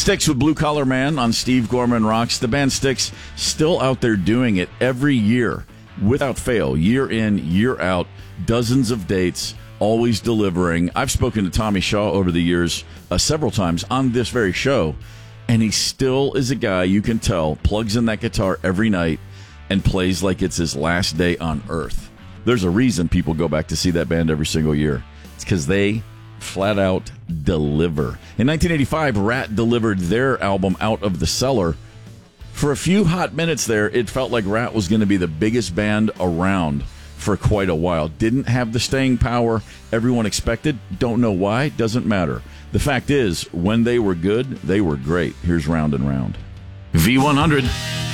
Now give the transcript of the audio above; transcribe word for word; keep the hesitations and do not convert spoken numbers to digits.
Styx with Blue Collar Man on Steve Gorman Rocks. The band Styx still out there doing it every year without fail, year in, year out, dozens of dates, always delivering. I've spoken to Tommy Shaw over the years uh, several times on this very show, and he still is a guy you can tell plugs in that guitar every night and plays like it's his last day on earth. There's a reason people go back to see that band every single year. It's because they flat out deliver. In nineteen eighty-five, Rat delivered their album Out of the Cellar. For a few hot minutes there, it felt like Rat was going to be the biggest band around for quite a while. Didn't have the staying power everyone expected. Don't know why. Doesn't matter. The fact is, when they were good, they were great. Here's Round and Round. V one hundred.